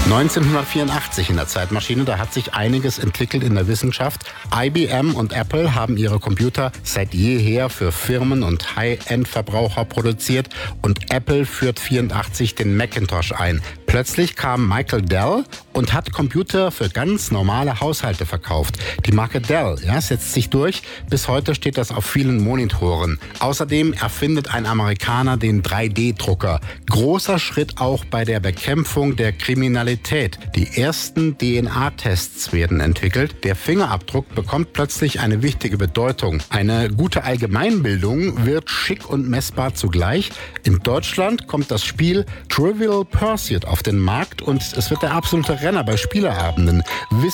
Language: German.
1984 in der Zeitmaschine, da hat sich einiges entwickelt in der Wissenschaft. IBM und Apple haben ihre Computer seit jeher für Firmen und High-End-Verbraucher produziert und Apple führt 1984 den Macintosh ein. Plötzlich kam Michael Dell und hat Computer für ganz normale Haushalte verkauft. Die Marke Dell setzt sich durch. Bis heute steht das auf vielen Monitoren. Außerdem erfindet ein Amerikaner den 3D-Drucker. Großer Schritt auch bei der Bekämpfung der Kriminalität. Die ersten DNA-Tests werden entwickelt. Der Fingerabdruck bekommt plötzlich eine wichtige Bedeutung. Eine gute Allgemeinbildung wird schick und messbar zugleich. In Deutschland kommt das Spiel Trivial Pursuit auf den Markt und es wird der absolute Renner bei Spieleabenden.